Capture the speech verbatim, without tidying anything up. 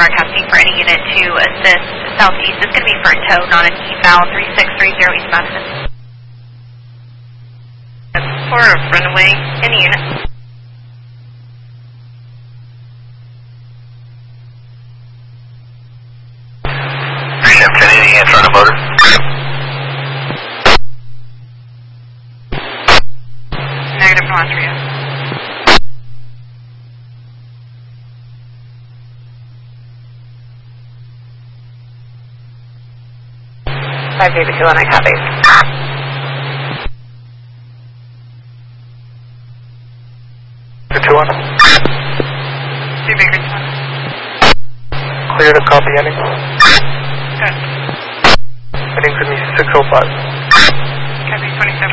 broadcasting for any unit to assist southeast. It's going to be for a tow, not an eval. three six three zero East Madison. For a runaway, any unit. Anything in front of motor? Negative from Austria. five David two one, I copy. two one. Two Baker two one. Clear to copy ending. Good. Heading for me six oh five. Copy twenty-seven.